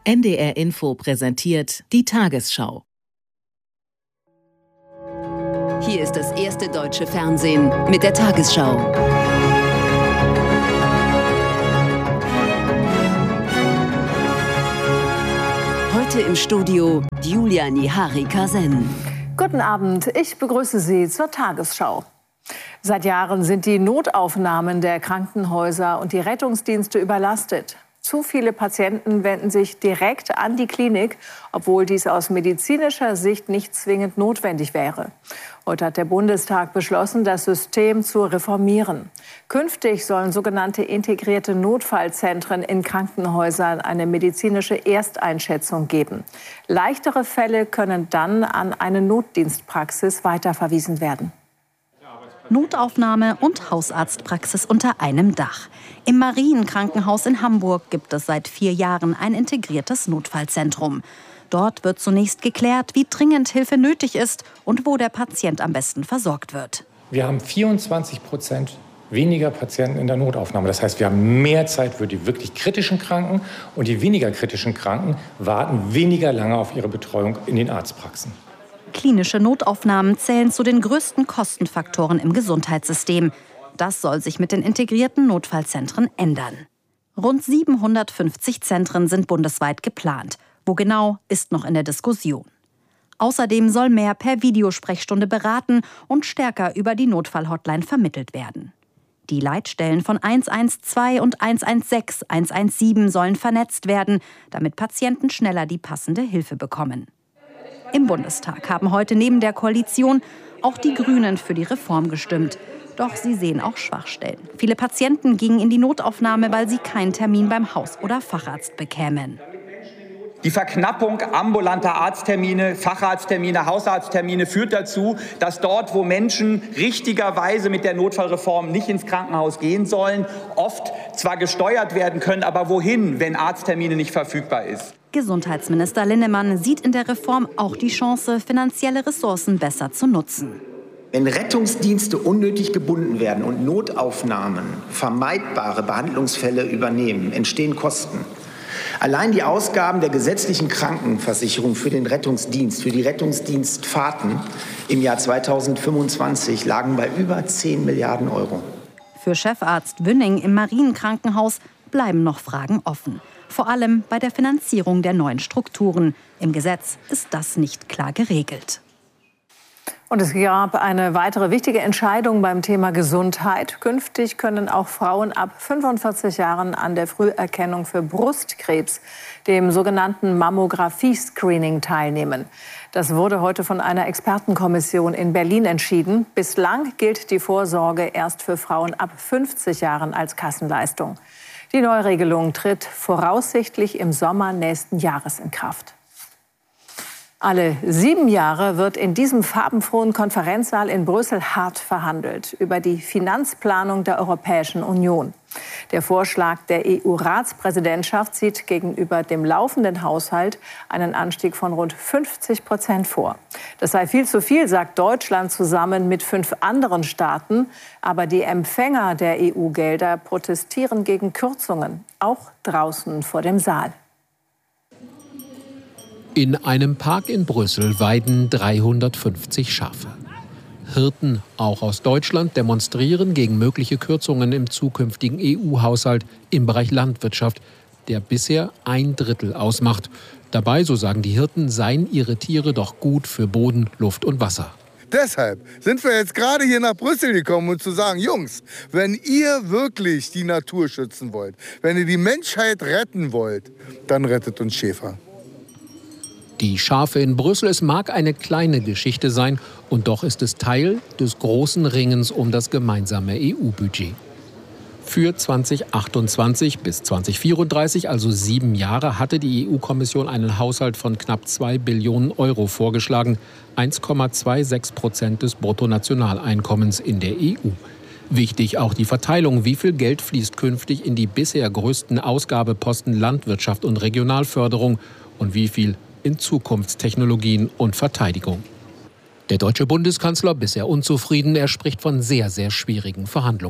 NDR Info präsentiert die Tagesschau. Hier ist das erste deutsche Fernsehen mit der Tagesschau. Heute im Studio Julia Nihari-Kasen. Guten Abend, ich begrüße Sie zur Tagesschau. Seit Jahren sind die Notaufnahmen der Krankenhäuser und die Rettungsdienste überlastet. Zu viele Patienten wenden sich direkt an die Klinik, obwohl dies aus medizinischer Sicht nicht zwingend notwendig wäre. Heute hat der Bundestag beschlossen, das System zu reformieren. Künftig sollen sogenannte integrierte Notfallzentren in Krankenhäusern eine medizinische Ersteinschätzung geben. Leichtere Fälle können dann an eine Notdienstpraxis weiterverwiesen werden. Notaufnahme und Hausarztpraxis unter einem Dach. Im Marienkrankenhaus in Hamburg gibt es seit 4 Jahren ein integriertes Notfallzentrum. Dort wird zunächst geklärt, wie dringend Hilfe nötig ist und wo der Patient am besten versorgt wird. Wir haben 24% weniger Patienten in der Notaufnahme. Das heißt, wir haben mehr Zeit für die wirklich kritischen Kranken und die weniger kritischen Kranken warten weniger lange auf ihre Betreuung in den Arztpraxen. Klinische Notaufnahmen zählen zu den größten Kostenfaktoren im Gesundheitssystem. Das soll sich mit den integrierten Notfallzentren ändern. Rund 750 Zentren sind bundesweit geplant. Wo genau, ist noch in der Diskussion. Außerdem soll mehr per Videosprechstunde beraten und stärker über die Notfallhotline vermittelt werden. Die Leitstellen von 112 und 116, 117 sollen vernetzt werden, damit Patienten schneller die passende Hilfe bekommen. Im Bundestag haben heute neben der Koalition auch die Grünen für die Reform gestimmt. Doch sie sehen auch Schwachstellen. Viele Patienten gingen in die Notaufnahme, weil sie keinen Termin beim Haus- oder Facharzt bekämen. Die Verknappung ambulanter Arzttermine, Facharzttermine, Hausarzttermine führt dazu, dass dort, wo Menschen richtigerweise mit der Notfallreform nicht ins Krankenhaus gehen sollen, oft zwar gesteuert werden können, aber wohin, wenn Arzttermine nicht verfügbar ist. Gesundheitsminister Linnemann sieht in der Reform auch die Chance, finanzielle Ressourcen besser zu nutzen. Wenn Rettungsdienste unnötig gebunden werden und Notaufnahmen vermeidbare Behandlungsfälle übernehmen, entstehen Kosten. Allein die Ausgaben der gesetzlichen Krankenversicherung für den Rettungsdienst, für die Rettungsdienstfahrten im Jahr 2025 lagen bei über 10 Milliarden Euro. Für Chefarzt Wünning im Marienkrankenhaus bleiben noch Fragen offen. Vor allem bei der Finanzierung der neuen Strukturen. Im Gesetz ist das nicht klar geregelt. Und es gab eine weitere wichtige Entscheidung beim Thema Gesundheit. Künftig können auch Frauen ab 45 Jahren an der Früherkennung für Brustkrebs, dem sogenannten Mammographie-Screening, teilnehmen. Das wurde heute von einer Expertenkommission in Berlin entschieden. Bislang gilt die Vorsorge erst für Frauen ab 50 Jahren als Kassenleistung. Die Neuregelung tritt voraussichtlich im Sommer nächsten Jahres in Kraft. Alle 7 Jahre wird in diesem farbenfrohen Konferenzsaal in Brüssel hart verhandelt über die Finanzplanung der Europäischen Union. Der Vorschlag der EU-Ratspräsidentschaft sieht gegenüber dem laufenden Haushalt einen Anstieg von rund 50% vor. Das sei viel zu viel, sagt Deutschland zusammen mit 5 anderen Staaten. Aber die Empfänger der EU-Gelder protestieren gegen Kürzungen, auch draußen vor dem Saal. In einem Park in Brüssel weiden 350 Schafe. Hirten, auch aus Deutschland, demonstrieren gegen mögliche Kürzungen im zukünftigen EU-Haushalt im Bereich Landwirtschaft, der bisher 1/3 ausmacht. Dabei, so sagen die Hirten, seien ihre Tiere doch gut für Boden, Luft und Wasser. Deshalb sind wir jetzt gerade hier nach Brüssel gekommen, um zu sagen, Jungs, wenn ihr wirklich die Natur schützen wollt, wenn ihr die Menschheit retten wollt, dann rettet uns Schäfer. Die Schafe in Brüssel, es mag eine kleine Geschichte sein, und doch ist es Teil des großen Ringens um das gemeinsame EU-Budget. Für 2028 bis 2034, also 7 Jahre, hatte die EU-Kommission einen Haushalt von knapp 2 Billionen Euro vorgeschlagen, 1,26% des Bruttonationaleinkommens in der EU. Wichtig auch die Verteilung, wie viel Geld fließt künftig in die bisher größten Ausgabeposten Landwirtschaft und Regionalförderung und wie viel in Zukunftstechnologien und Verteidigung. Der deutsche Bundeskanzler bisher unzufrieden, er spricht von sehr, sehr schwierigen Verhandlungen.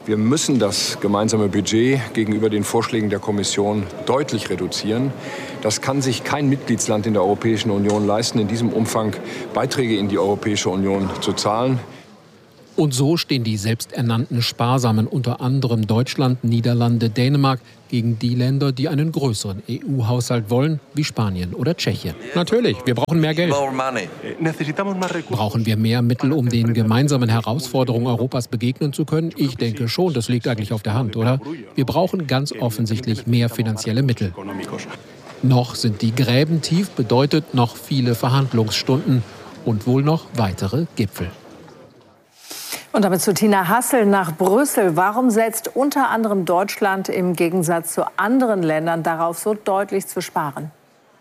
Wir müssen das gemeinsame Budget gegenüber den Vorschlägen der Kommission deutlich reduzieren. Das kann sich kein Mitgliedsland in der Europäischen Union leisten, in diesem Umfang Beiträge in die Europäische Union zu zahlen. Und so stehen die selbsternannten Sparsamen, unter anderem Deutschland, Niederlande, Dänemark, gegen die Länder, die einen größeren EU-Haushalt wollen, wie Spanien oder Tschechien. Natürlich, wir brauchen mehr Geld. Brauchen wir mehr Mittel, um den gemeinsamen Herausforderungen Europas begegnen zu können? Ich denke schon, das liegt eigentlich auf der Hand, oder? Wir brauchen ganz offensichtlich mehr finanzielle Mittel. Noch sind die Gräben tief, bedeutet noch viele Verhandlungsstunden und wohl noch weitere Gipfel. Und damit zu Tina Hassel nach Brüssel. Warum setzt unter anderem Deutschland im Gegensatz zu anderen Ländern darauf, so deutlich zu sparen?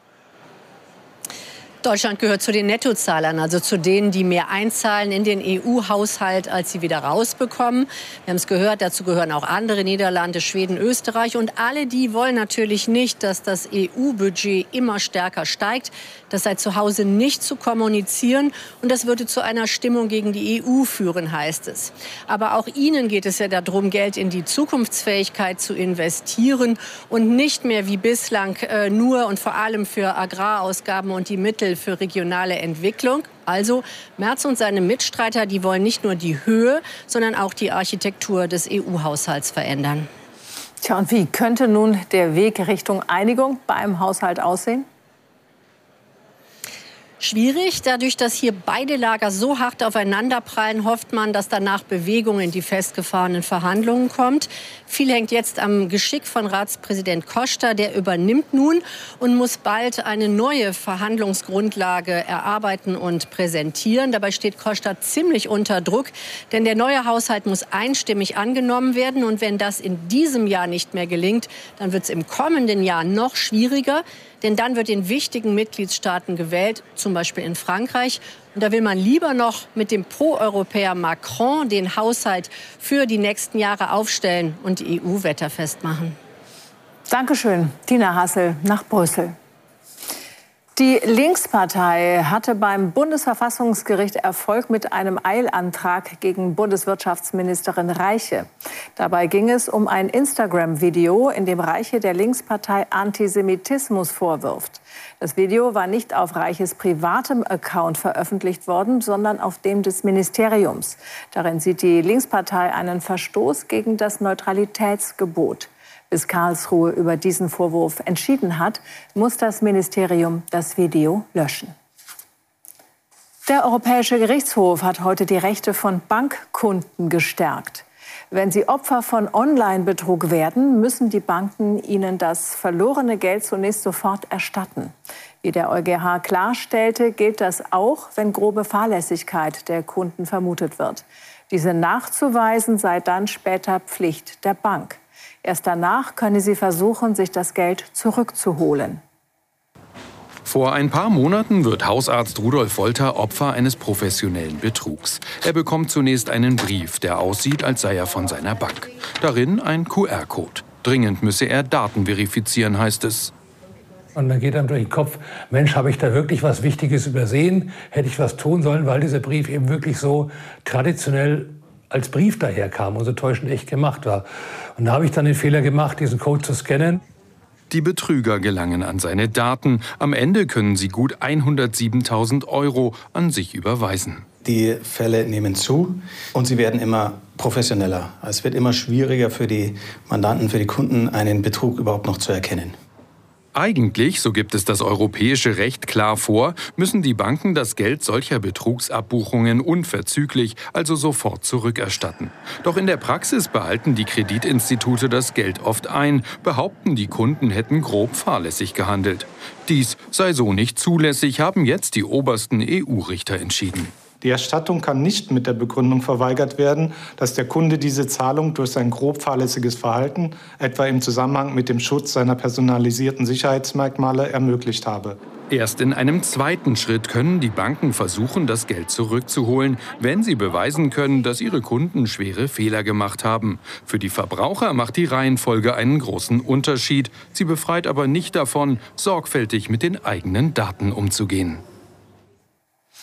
Deutschland gehört zu den Nettozahlern, also zu denen, die mehr einzahlen in den EU-Haushalt, als sie wieder rausbekommen. Wir haben es gehört, dazu gehören auch andere, Niederlande, Schweden, Österreich. Und alle die wollen natürlich nicht, dass das EU-Budget immer stärker steigt. Das sei zu Hause nicht zu kommunizieren. Und das würde zu einer Stimmung gegen die EU führen, heißt es. Aber auch ihnen geht es ja darum, Geld in die Zukunftsfähigkeit zu investieren und nicht mehr wie bislang nur und vor allem für Agrarausgaben und die Mittel für regionale Entwicklung. Also Merz und seine Mitstreiter, die wollen nicht nur die Höhe, sondern auch die Architektur des EU-Haushalts verändern. Tja, und wie könnte nun der Weg Richtung Einigung beim Haushalt aussehen? Schwierig. Dadurch, dass hier beide Lager so hart aufeinanderprallen, hofft man, dass danach Bewegung in die festgefahrenen Verhandlungen kommt. Viel hängt jetzt am Geschick von Ratspräsident Costa. Der übernimmt nun und muss bald eine neue Verhandlungsgrundlage erarbeiten und präsentieren. Dabei steht Costa ziemlich unter Druck, denn der neue Haushalt muss einstimmig angenommen werden. Und wenn das in diesem Jahr nicht mehr gelingt, dann wird es im kommenden Jahr noch schwieriger. Denn dann wird in wichtigen Mitgliedstaaten gewählt, zum Beispiel in Frankreich. Und da will man lieber noch mit dem Pro-Europäer Macron den Haushalt für die nächsten Jahre aufstellen und die EU wetterfest machen. Dankeschön, Tina Hassel nach Brüssel. Die Linkspartei hatte beim Bundesverfassungsgericht Erfolg mit einem Eilantrag gegen Bundeswirtschaftsministerin Reiche. Dabei ging es um ein Instagram-Video, in dem Reiche der Linkspartei Antisemitismus vorwirft. Das Video war nicht auf Reiches privatem Account veröffentlicht worden, sondern auf dem des Ministeriums. Darin sieht die Linkspartei einen Verstoß gegen das Neutralitätsgebot. Bis Karlsruhe über diesen Vorwurf entschieden hat, muss das Ministerium das Video löschen. Der Europäische Gerichtshof hat heute die Rechte von Bankkunden gestärkt. Wenn sie Opfer von Online-Betrug werden, müssen die Banken ihnen das verlorene Geld zunächst sofort erstatten. Wie der EuGH klarstellte, gilt das auch, wenn grobe Fahrlässigkeit der Kunden vermutet wird. Diese nachzuweisen sei dann später Pflicht der Bank. Erst danach könne sie versuchen, sich das Geld zurückzuholen. Vor ein paar Monaten wird Hausarzt Rudolf Wolter Opfer eines professionellen Betrugs. Er bekommt zunächst einen Brief, der aussieht, als sei er von seiner Bank. Darin ein QR-Code. Dringend müsse er Daten verifizieren, heißt es. Und dann geht einem durch den Kopf, Mensch, habe ich da wirklich was Wichtiges übersehen? Hätte ich was tun sollen, weil dieser Brief eben wirklich so traditionell als Brief daherkam und so täuschend echt gemacht war. Und da habe ich dann den Fehler gemacht, diesen Code zu scannen. Die Betrüger gelangen an seine Daten. Am Ende können sie gut 107.000 € an sich überweisen. Die Fälle nehmen zu und sie werden immer professioneller. Es wird immer schwieriger für die Mandanten, für die Kunden, einen Betrug überhaupt noch zu erkennen. Eigentlich, so gibt es das europäische Recht klar vor, müssen die Banken das Geld solcher Betrugsabbuchungen unverzüglich, also sofort zurückerstatten. Doch in der Praxis behalten die Kreditinstitute das Geld oft ein, behaupten, die Kunden hätten grob fahrlässig gehandelt. Dies sei so nicht zulässig, haben jetzt die obersten EU-Richter entschieden. Die Erstattung kann nicht mit der Begründung verweigert werden, dass der Kunde diese Zahlung durch sein grob fahrlässiges Verhalten, etwa im Zusammenhang mit dem Schutz seiner personalisierten Sicherheitsmerkmale, ermöglicht habe. Erst in einem zweiten Schritt können die Banken versuchen, das Geld zurückzuholen, wenn sie beweisen können, dass ihre Kunden schwere Fehler gemacht haben. Für die Verbraucher macht die Reihenfolge einen großen Unterschied. Sie befreit aber nicht davon, sorgfältig mit den eigenen Daten umzugehen.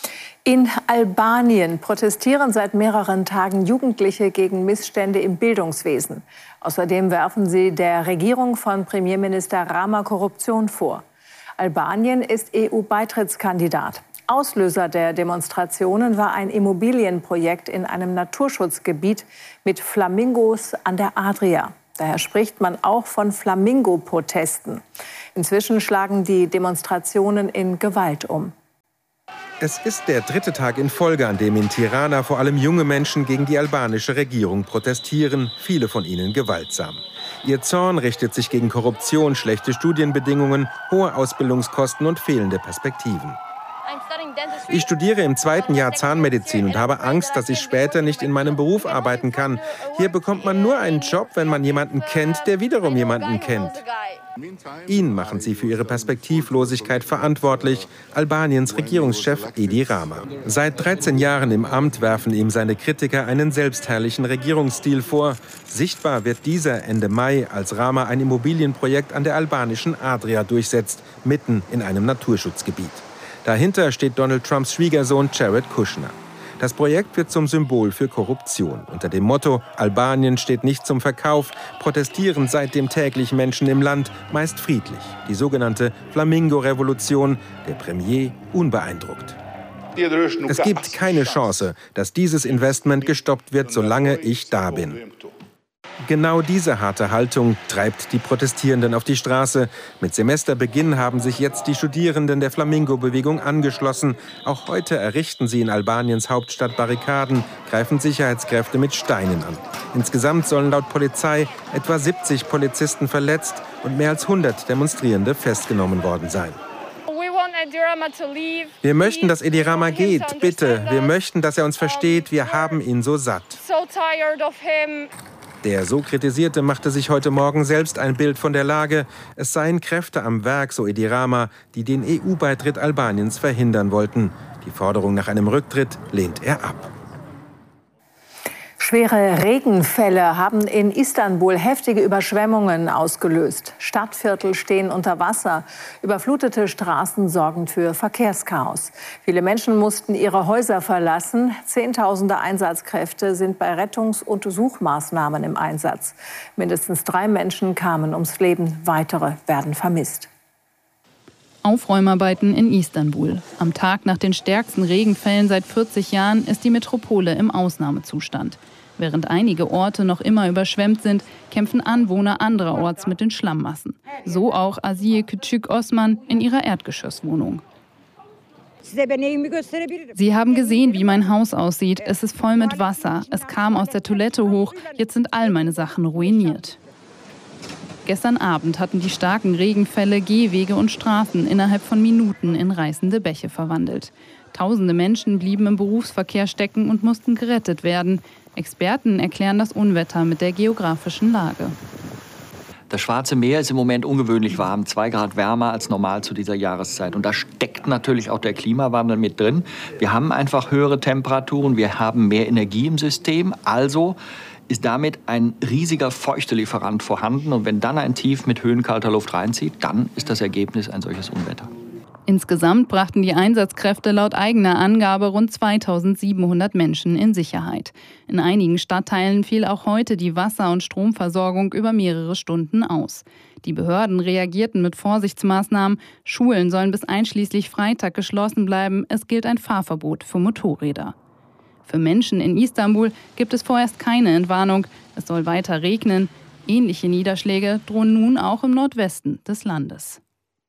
In Albanien protestieren seit mehreren Tagen Jugendliche gegen Missstände im Bildungswesen. Außerdem werfen sie der Regierung von Premierminister Rama Korruption vor. Albanien ist EU-Beitrittskandidat. Auslöser der Demonstrationen war ein Immobilienprojekt in einem Naturschutzgebiet mit Flamingos an der Adria. Daher spricht man auch von Flamingo-Protesten. Inzwischen schlagen die Demonstrationen in Gewalt um. Es ist der 3. Tag in Folge, an dem in Tirana vor allem junge Menschen gegen die albanische Regierung protestieren, viele von ihnen gewaltsam. Ihr Zorn richtet sich gegen Korruption, schlechte Studienbedingungen, hohe Ausbildungskosten und fehlende Perspektiven. Ich studiere im 2. Jahr Zahnmedizin und habe Angst, dass ich später nicht in meinem Beruf arbeiten kann. Hier bekommt man nur einen Job, wenn man jemanden kennt, der wiederum jemanden kennt. Ihn machen sie für ihre Perspektivlosigkeit verantwortlich, Albaniens Regierungschef Edi Rama. Seit 13 Jahren im Amt werfen ihm seine Kritiker einen selbstherrlichen Regierungsstil vor. Sichtbar wird dieser Ende Mai, als Rama ein Immobilienprojekt an der albanischen Adria durchsetzt, mitten in einem Naturschutzgebiet. Dahinter steht Donald Trumps Schwiegersohn Jared Kushner. Das Projekt wird zum Symbol für Korruption. Unter dem Motto „Albanien steht nicht zum Verkauf“ protestieren seitdem täglich Menschen im Land, meist friedlich. Die sogenannte Flamingo-Revolution, der Premier unbeeindruckt. Es gibt keine Chance, dass dieses Investment gestoppt wird, solange ich da bin. Genau diese harte Haltung treibt die Protestierenden auf die Straße. Mit Semesterbeginn haben sich jetzt die Studierenden der Flamingo-Bewegung angeschlossen. Auch heute errichten sie in Albaniens Hauptstadt Barrikaden, greifen Sicherheitskräfte mit Steinen an. Insgesamt sollen laut Polizei etwa 70 Polizisten verletzt und mehr als 100 Demonstrierende festgenommen worden sein. Wir möchten, dass Edi Rama geht, bitte. Wir möchten, dass er uns versteht. Wir haben ihn so satt. Der so Kritisierte machte sich heute Morgen selbst ein Bild von der Lage. Es seien Kräfte am Werk, so Edi Rama, die den EU-Beitritt Albaniens verhindern wollten. Die Forderung nach einem Rücktritt lehnt er ab. Schwere Regenfälle haben in Istanbul heftige Überschwemmungen ausgelöst. Stadtviertel stehen unter Wasser. Überflutete Straßen sorgen für Verkehrschaos. Viele Menschen mussten ihre Häuser verlassen. Zehntausende Einsatzkräfte sind bei Rettungs- und Suchmaßnahmen im Einsatz. Mindestens 3 Menschen kamen ums Leben. Weitere werden vermisst. Aufräumarbeiten in Istanbul. Am Tag nach den stärksten Regenfällen seit 40 Jahren ist die Metropole im Ausnahmezustand. Während einige Orte noch immer überschwemmt sind, kämpfen Anwohner andererorts mit den Schlammmassen. So auch Asiye Küçük Osman in ihrer Erdgeschosswohnung. Sie haben gesehen, wie mein Haus aussieht. Es ist voll mit Wasser. Es kam aus der Toilette hoch. Jetzt sind all meine Sachen ruiniert. Gestern Abend hatten die starken Regenfälle Gehwege und Straßen innerhalb von Minuten in reißende Bäche verwandelt. Tausende Menschen blieben im Berufsverkehr stecken und mussten gerettet werden. Experten erklären das Unwetter mit der geografischen Lage. Das Schwarze Meer ist im Moment ungewöhnlich warm, 2 Grad wärmer als normal zu dieser Jahreszeit. Und da steckt natürlich auch der Klimawandel mit drin. Wir haben einfach höhere Temperaturen, wir haben mehr Energie im System. Also ist damit ein riesiger Feuchtelieferant vorhanden. Und wenn dann ein Tief mit höhenkalter Luft reinzieht, dann ist das Ergebnis ein solches Unwetter. Insgesamt brachten die Einsatzkräfte laut eigener Angabe rund 2700 Menschen in Sicherheit. In einigen Stadtteilen fiel auch heute die Wasser- und Stromversorgung über mehrere Stunden aus. Die Behörden reagierten mit Vorsichtsmaßnahmen. Schulen sollen bis einschließlich Freitag geschlossen bleiben. Es gilt ein Fahrverbot für Motorräder. Für Menschen in Istanbul gibt es vorerst keine Entwarnung. Es soll weiter regnen. Ähnliche Niederschläge drohen nun auch im Nordwesten des Landes.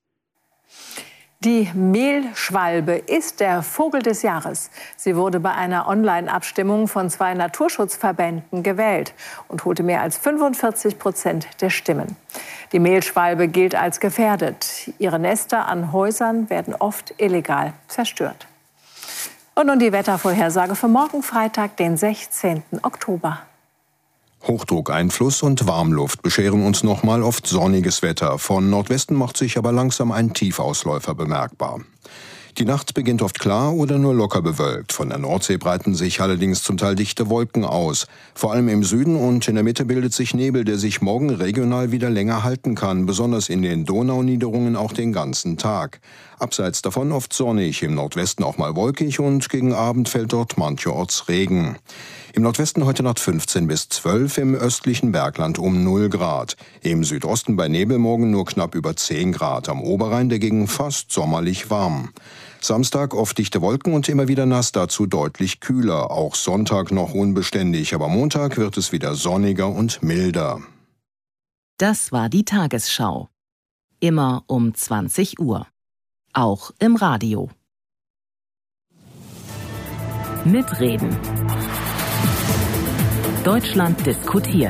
Die Mehlschwalbe ist der Vogel des Jahres. Sie wurde bei einer Online-Abstimmung von 2 Naturschutzverbänden gewählt und holte mehr als 45% der Stimmen. Die Mehlschwalbe gilt als gefährdet. Ihre Nester an Häusern werden oft illegal zerstört. Und nun die Wettervorhersage für morgen Freitag, den 16. Oktober. Hochdruckeinfluss und Warmluft bescheren uns nochmal oft sonniges Wetter. Von Nordwesten macht sich aber langsam ein Tiefausläufer bemerkbar. Die Nacht beginnt oft klar oder nur locker bewölkt. Von der Nordsee breiten sich allerdings zum Teil dichte Wolken aus. Vor allem im Süden und in der Mitte bildet sich Nebel, der sich morgen regional wieder länger halten kann, besonders in den Donauniederungen auch den ganzen Tag. Abseits davon oft sonnig, im Nordwesten auch mal wolkig und gegen Abend fällt dort mancherorts Regen. Im Nordwesten heute Nacht 15 bis 12, im östlichen Bergland um 0 Grad. Im Südosten bei Nebel morgen nur knapp über 10 Grad. Am Oberrhein dagegen fast sommerlich warm. Samstag oft dichte Wolken und immer wieder nass, dazu deutlich kühler. Auch Sonntag noch unbeständig, aber Montag wird es wieder sonniger und milder. Das war die Tagesschau. Immer um 20 Uhr. Auch im Radio. Mitreden. Deutschland diskutiert.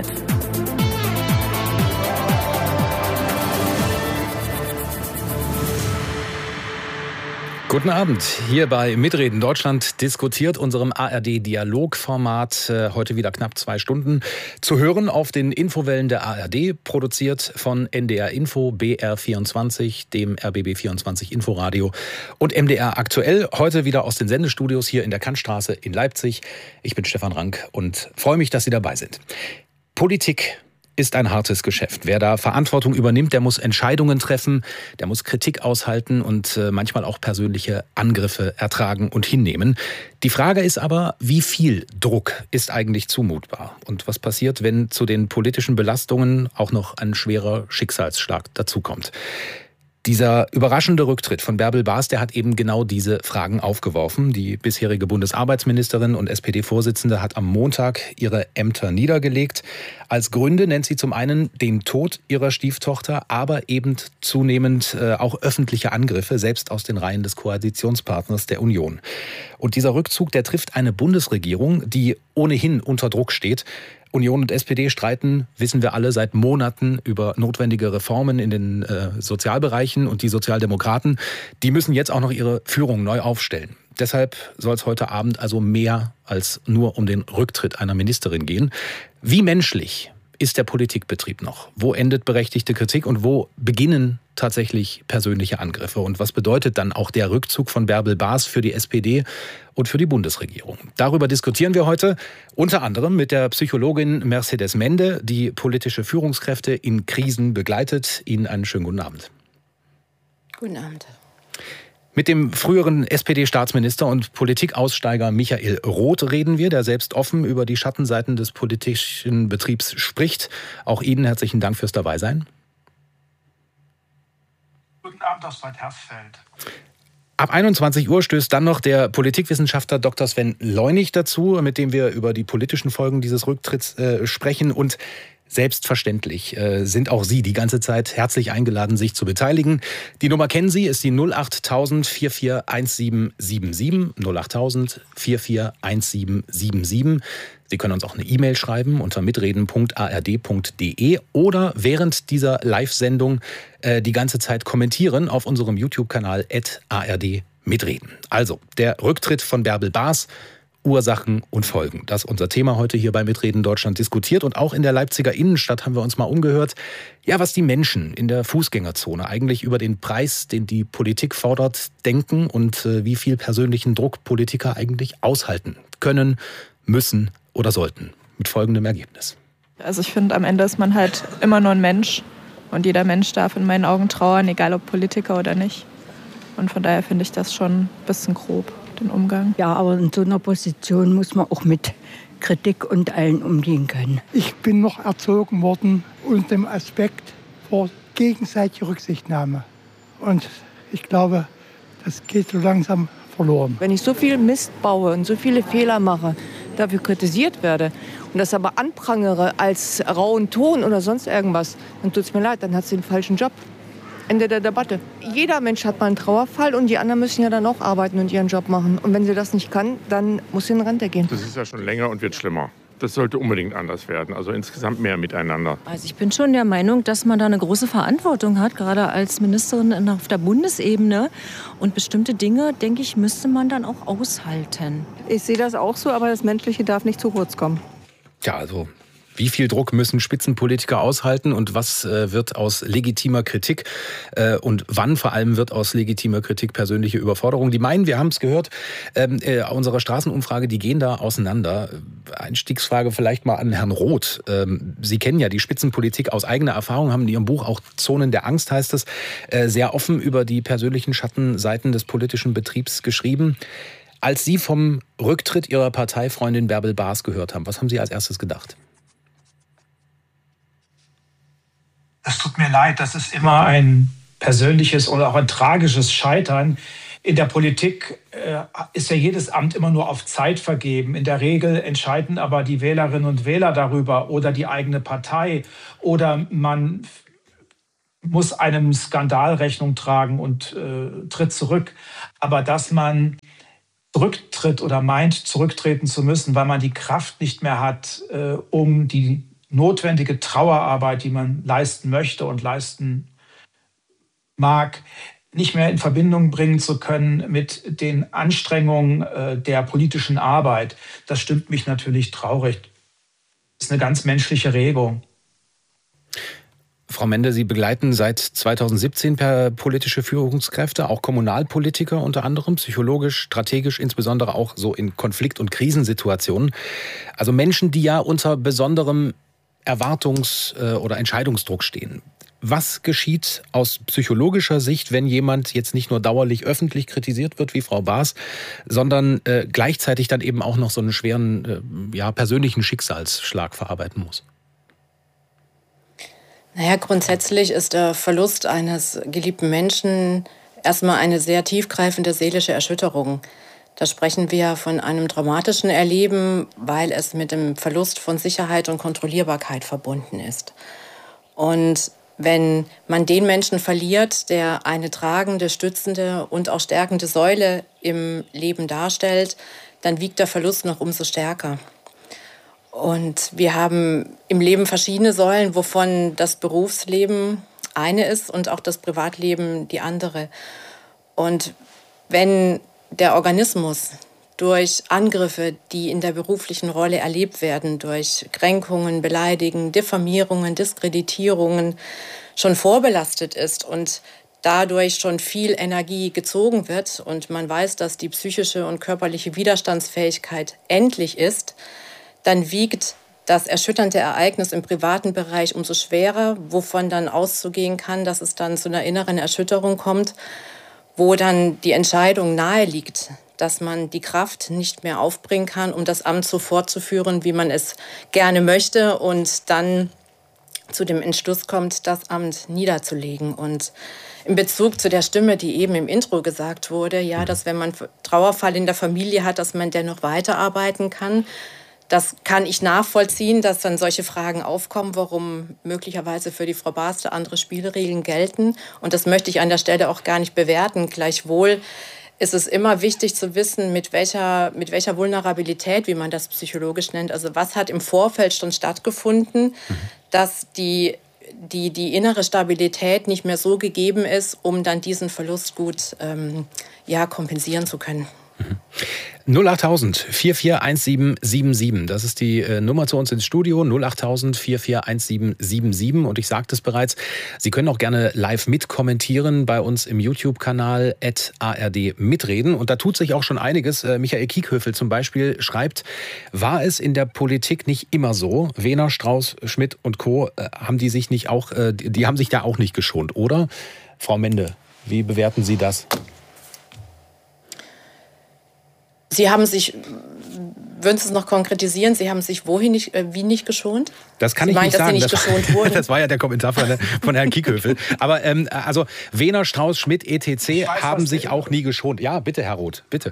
Guten Abend, hier bei Mitreden Deutschland diskutiert, unserem ARD-Dialogformat, heute wieder knapp 2 Stunden, zu hören auf den Infowellen der ARD, produziert von NDR Info, BR24, dem RBB24 Inforadio und MDR aktuell, heute wieder aus den Sendestudios hier in der Kantstraße in Leipzig. Ich bin Stefan Rank und freue mich, dass Sie dabei sind. Politik ist ein hartes Geschäft. Wer da Verantwortung übernimmt, der muss Entscheidungen treffen, der muss Kritik aushalten und manchmal auch persönliche Angriffe ertragen und hinnehmen. Die Frage ist aber, wie viel Druck ist eigentlich zumutbar? Und was passiert, wenn zu den politischen Belastungen auch noch ein schwerer Schicksalsschlag dazukommt? Dieser überraschende Rücktritt von Bärbel Baas, der hat eben genau diese Fragen aufgeworfen. Die bisherige Bundesarbeitsministerin und SPD-Vorsitzende hat am Montag ihre Ämter niedergelegt. Als Gründe nennt sie zum einen den Tod ihrer Stieftochter, aber eben zunehmend auch öffentliche Angriffe, selbst aus den Reihen des Koalitionspartners der Union. Und dieser Rückzug, der trifft eine Bundesregierung, die ohnehin unter Druck steht. Union und SPD streiten, wissen wir alle, seit Monaten über notwendige Reformen in den Sozialbereichen. Und die Sozialdemokraten, die müssen jetzt auch noch ihre Führung neu aufstellen. Deshalb soll es heute Abend also mehr als nur um den Rücktritt einer Ministerin gehen. Wie menschlich ist der Politikbetrieb noch? Wo endet berechtigte Kritik und wo beginnen tatsächlich persönliche Angriffe? Und was bedeutet dann auch der Rückzug von Bärbel Baas für die SPD und für die Bundesregierung? Darüber diskutieren wir heute unter anderem mit der Psychologin Mercedes Mende, die politische Führungskräfte in Krisen begleitet. Ihnen einen schönen guten Abend. Guten Abend. Mit dem früheren SPD-Staatsminister und Politikaussteiger Michael Roth reden wir, der selbst offen über die Schattenseiten des politischen Betriebs spricht. Auch Ihnen herzlichen Dank fürs Dabeisein. Guten Abend aus Bad Hersfeld. Ab 21 Uhr stößt dann noch der Politikwissenschaftler Dr. Sven Leunig dazu, mit dem wir über die politischen Folgen dieses Rücktritts sprechen. Und selbstverständlich sind auch Sie die ganze Zeit herzlich eingeladen, sich zu beteiligen. Die Nummer kennen Sie, ist die 08000 441777, 08000 441777. Sie können uns auch eine E-Mail schreiben unter mitreden.ard.de oder während dieser Live-Sendung die ganze Zeit kommentieren auf unserem YouTube-Kanal @ARD-Mitreden. Also, der Rücktritt von Bärbel Baas, Ursachen und Folgen. Das ist unser Thema heute hier bei Mitreden Deutschland diskutiert. Und auch in der Leipziger Innenstadt haben wir uns mal umgehört, ja, was die Menschen in der Fußgängerzone eigentlich über den Preis, den die Politik fordert, denken und wie viel persönlichen Druck Politiker eigentlich aushalten können, müssen oder sollten. Mit folgendem Ergebnis. Also ich finde, am Ende ist man halt immer nur ein Mensch. Und jeder Mensch darf in meinen Augen trauern, egal ob Politiker oder nicht. Und von daher finde ich das schon ein bisschen grob, den Umgang. Ja, aber in so einer Position muss man auch mit Kritik und allen umgehen können. Ich bin noch erzogen worden unter dem Aspekt vor gegenseitiger Rücksichtnahme. Und ich glaube, das geht so langsam verloren. Wenn ich so viel Mist baue und so viele Fehler mache, dafür kritisiert werde und das aber anprangere als rauen Ton oder sonst irgendwas, dann tut es mir leid, dann hat sie den falschen Job. Ende der Debatte. Jeder Mensch hat mal einen Trauerfall und die anderen müssen ja dann auch arbeiten und ihren Job machen. Und wenn sie das nicht kann, dann muss sie in Rente gehen. Das ist ja schon länger und wird schlimmer. Das sollte unbedingt anders werden, also insgesamt mehr miteinander. Also ich bin schon der Meinung, dass man da eine große Verantwortung hat, gerade als Ministerin auf der Bundesebene. Und bestimmte Dinge, denke ich, müsste man dann auch aushalten. Ich sehe das auch so, aber das Menschliche darf nicht zu kurz kommen. Ja, also Wie viel Druck müssen Spitzenpolitiker aushalten und was wird aus legitimer Kritik und wann vor allem wird aus legitimer Kritik persönliche Überforderung? Die meinen, wir haben es gehört, unsere Straßenumfrage, die gehen da auseinander. Einstiegsfrage vielleicht mal an Herrn Roth. Sie kennen ja die Spitzenpolitik aus eigener Erfahrung, haben in Ihrem Buch auch Zonen der Angst, heißt es, sehr offen über die persönlichen Schattenseiten des politischen Betriebs geschrieben. Als Sie vom Rücktritt Ihrer Parteifreundin Bärbel Baas gehört haben, was haben Sie als erstes gedacht? Es tut mir leid, das ist immer ein persönliches oder auch ein tragisches Scheitern. In der Politik ist ja jedes Amt immer nur auf Zeit vergeben. In der Regel entscheiden aber die Wählerinnen und Wähler darüber oder die eigene Partei. Oder man muss einem Skandal Rechnung tragen und tritt zurück. Aber dass man zurücktritt oder meint, zurücktreten zu müssen, weil man die Kraft nicht mehr hat, um die notwendige Trauerarbeit, die man leisten möchte und leisten mag, nicht mehr in Verbindung bringen zu können mit den Anstrengungen der politischen Arbeit. Das stimmt mich natürlich traurig. Das ist eine ganz menschliche Regung. Frau Mende, Sie begleiten seit 2017 politische Führungskräfte, auch Kommunalpolitiker unter anderem, psychologisch, strategisch, insbesondere auch so in Konflikt- und Krisensituationen. Also Menschen, die ja unter besonderem Erwartungs- oder Entscheidungsdruck stehen. Was geschieht aus psychologischer Sicht, wenn jemand jetzt nicht nur dauerlich öffentlich kritisiert wird, wie Frau Baas, sondern gleichzeitig dann eben auch noch so einen schweren persönlichen Schicksalsschlag verarbeiten muss? Naja, grundsätzlich ist der Verlust eines geliebten Menschen erstmal eine sehr tiefgreifende seelische Erschütterung. Da sprechen wir von einem dramatischen Erleben, weil es mit dem Verlust von Sicherheit und Kontrollierbarkeit verbunden ist. Und wenn man den Menschen verliert, der eine tragende, stützende und auch stärkende Säule im Leben darstellt, dann wiegt der Verlust noch umso stärker. Und wir haben im Leben verschiedene Säulen, wovon das Berufsleben eine ist und auch das Privatleben die andere. Und wenn der Organismus durch Angriffe, die in der beruflichen Rolle erlebt werden, durch Kränkungen, Beleidigungen, Diffamierungen, Diskreditierungen schon vorbelastet ist und dadurch schon viel Energie gezogen wird und man weiß, dass die psychische und körperliche Widerstandsfähigkeit endlich ist, dann wiegt das erschütternde Ereignis im privaten Bereich umso schwerer, wovon dann auszugehen kann, dass es dann zu einer inneren Erschütterung kommt, wo dann die Entscheidung nahe liegt, dass man die Kraft nicht mehr aufbringen kann, um das Amt so fortzuführen, wie man es gerne möchte und dann zu dem Entschluss kommt, das Amt niederzulegen. Und in Bezug zu der Stimme, die eben im Intro gesagt wurde, ja, dass wenn man Trauerfall in der Familie hat, dass man dennoch weiterarbeiten kann. Das kann ich nachvollziehen, dass dann solche Fragen aufkommen, warum möglicherweise für die Frau Baas andere Spielregeln gelten. Und das möchte ich an der Stelle auch gar nicht bewerten. Gleichwohl ist es immer wichtig zu wissen, mit welcher Vulnerabilität, wie man das psychologisch nennt, also was hat im Vorfeld schon stattgefunden, dass die innere Stabilität nicht mehr so gegeben ist, um dann diesen Verlust gut kompensieren zu können. 08000 441777, das ist die Nummer zu uns ins Studio, 08000 441777 und ich sagte es bereits, Sie können auch gerne live mitkommentieren bei uns im YouTube-Kanal @ARD mitreden und da tut sich auch schon einiges. Michael Kiekhöfel zum Beispiel schreibt, war es in der Politik nicht immer so? Wehner, Strauß, Schmidt und Co. haben die sich haben sich da auch nicht geschont, oder? Frau Mende, wie bewerten Sie das? Sie haben sich, würden Sie es noch konkretisieren, Sie haben sich wie nicht geschont? Das kann ich nicht sagen. Das war ja der Kommentar von Herrn Kiekhöfel. Aber also Wehner, Strauß, Schmidt, etc. haben sich auch nie geschont. Ja, bitte, Herr Roth, bitte.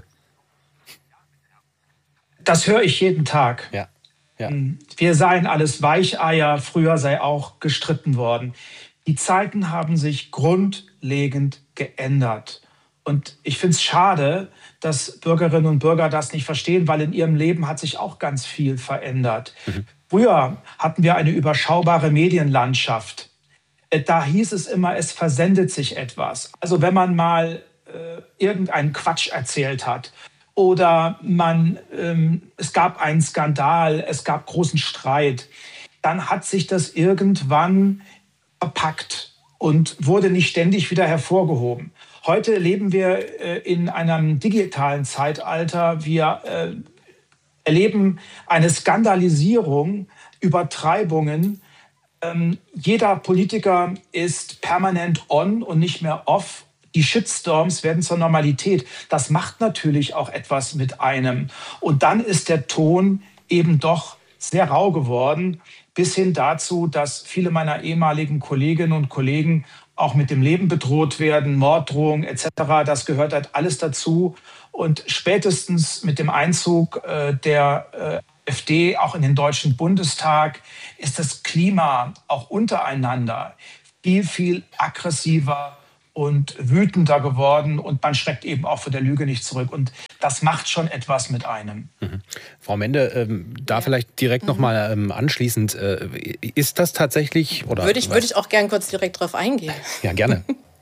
Das höre ich jeden Tag. Ja. Wir seien alles Weicheier, früher sei auch gestritten worden. Die Zeiten haben sich grundlegend geändert. Und ich finde es schade, dass Bürgerinnen und Bürger das nicht verstehen, weil in ihrem Leben hat sich auch ganz viel verändert. Früher hatten wir eine überschaubare Medienlandschaft. Da hieß es immer, es versendet sich etwas. Also wenn man mal irgendeinen Quatsch erzählt hat oder es gab einen Skandal, es gab großen Streit, dann hat sich das irgendwann verpackt und wurde nicht ständig wieder hervorgehoben. Heute leben wir in einem digitalen Zeitalter. Wir erleben eine Skandalisierung, Übertreibungen. Jeder Politiker ist permanent on und nicht mehr off. Die Shitstorms werden zur Normalität. Das macht natürlich auch etwas mit einem. Und dann ist der Ton eben doch sehr rau geworden, bis hin dazu, dass viele meiner ehemaligen Kolleginnen und Kollegen auch mit dem Leben bedroht werden, Morddrohungen etc. Das gehört halt alles dazu. Und spätestens mit dem Einzug der AfD auch in den Deutschen Bundestag ist das Klima auch untereinander viel, viel aggressiver und wütender geworden. Und man schreckt eben auch vor der Lüge nicht zurück. Und das macht schon etwas mit einem. Frau Mende, da vielleicht direkt noch mal anschließend, ist das tatsächlich? Oder würde ich auch gern kurz direkt drauf eingehen. Ja, gerne.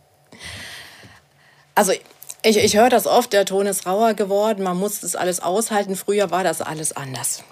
Also ich höre das oft, der Ton ist rauer geworden, man muss das alles aushalten. Früher war das alles anders.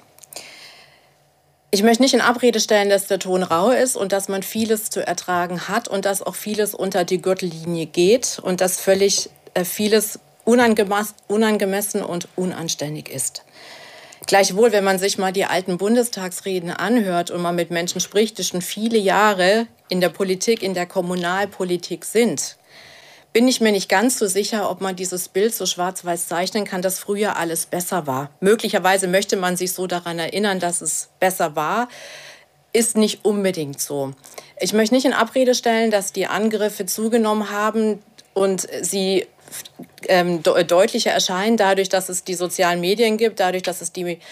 Ich möchte nicht in Abrede stellen, dass der Ton rau ist und dass man vieles zu ertragen hat und dass auch vieles unter die Gürtellinie geht und dass völlig vieles unangemessen und unanständig ist. Gleichwohl, wenn man sich mal die alten Bundestagsreden anhört und mal mit Menschen spricht, die schon viele Jahre in der Politik, in der Kommunalpolitik sind, bin ich mir nicht ganz so sicher, ob man dieses Bild so schwarz-weiß zeichnen kann, dass früher alles besser war. Möglicherweise möchte man sich so daran erinnern, dass es besser war. Ist nicht unbedingt so. Ich möchte nicht in Abrede stellen, dass die Angriffe zugenommen haben und sie deutlicher erscheinen, dadurch, dass es die sozialen Medien gibt, dadurch, dass es die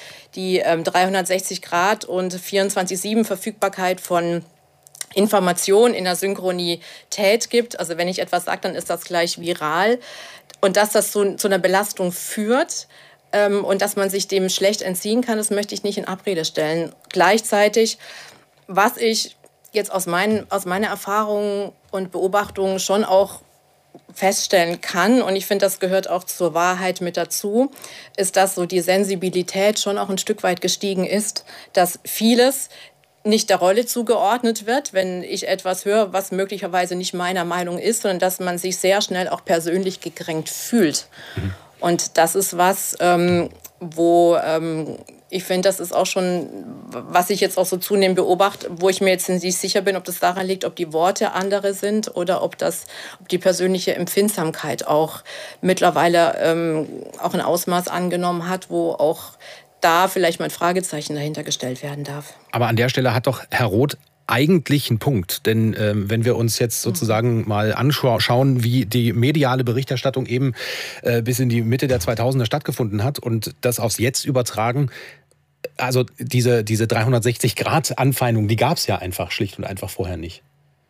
360 Grad und 24/7 Verfügbarkeit von Information in der Synchronität gibt. Also wenn ich etwas sage, dann ist das gleich viral. Und dass das zu einer Belastung führt und dass man sich dem schlecht entziehen kann, das möchte ich nicht in Abrede stellen. Gleichzeitig, was ich jetzt aus meiner Erfahrung und Beobachtung schon auch feststellen kann, und ich finde, das gehört auch zur Wahrheit mit dazu, ist, dass so die Sensibilität schon auch ein Stück weit gestiegen ist, dass vieles nicht der Rolle zugeordnet wird, wenn ich etwas höre, was möglicherweise nicht meiner Meinung ist, sondern dass man sich sehr schnell auch persönlich gekränkt fühlt. Und das ist was, wo ich finde, das ist auch schon, was ich jetzt auch so zunehmend beobachte, wo ich mir jetzt nicht sicher bin, ob das daran liegt, ob die Worte andere sind oder ob die persönliche Empfindsamkeit auch mittlerweile auch ein Ausmaß angenommen hat, wo auch da vielleicht mal ein Fragezeichen dahinter gestellt werden darf. Aber an der Stelle hat doch Herr Roth eigentlich einen Punkt. Denn wenn wir uns jetzt sozusagen mal anschauen, wie die mediale Berichterstattung eben bis in die Mitte der 2000er stattgefunden hat und das aufs Jetzt übertragen, also diese 360-Grad-Anfeindung, die gab es ja einfach schlicht und einfach vorher nicht.